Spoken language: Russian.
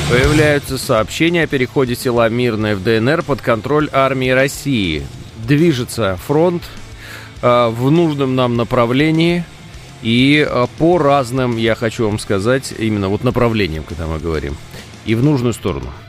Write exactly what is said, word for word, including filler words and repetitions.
Появляются сообщения о переходе села Мирное в ДНР под контроль армии России. Движется фронт э, в нужном нам направлении и э, по разным, я хочу вам сказать, именно вот направлениям, когда мы говорим, и в нужную сторону.